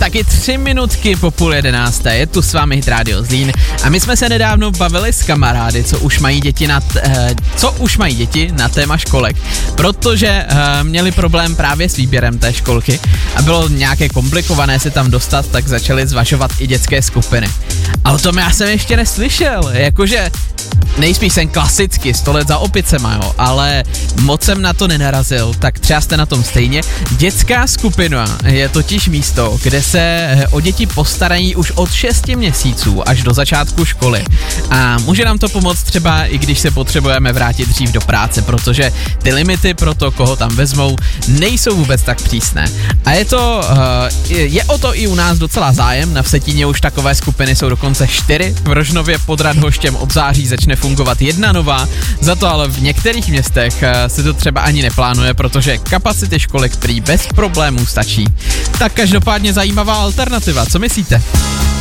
taky 3 minutky po 10:30, je tu s vámi Hit Radio Zlín a my jsme se nedávno bavili s kamarády, co už mají děti na téma školek, protože měli problém právě s výběrem té školky a bylo nějaké komplikované se tam dostat, tak začali zvažovat i dětské skupiny. A o tom já jsem ještě neslyšel, jakože nejspíš jsem klasicky 100 let za opicema, jo, ale moc jsem na to nenarazil, tak třeba jste na tom stejně. Dětská skupina je totiž místo, kde se o děti postarají už od 6 měsíců až do začátku školy. A může nám to pomoct třeba i když se potřebujeme vrátit dřív do práce, protože ty limity pro to, koho tam vezmou, nejsou vůbec tak přísné. A je o to i u nás docela zájem, na Vsetíně už takové skupiny jsou dokonce 4, v Rožnově pod Radhoštěm od září začne fungovat 1 nová, za to ale v některých městech se to třeba ani neplánuje, protože kapacity školek prý bez problémů stačí. Tak každopádně zajímavá alternativa, co myslíte?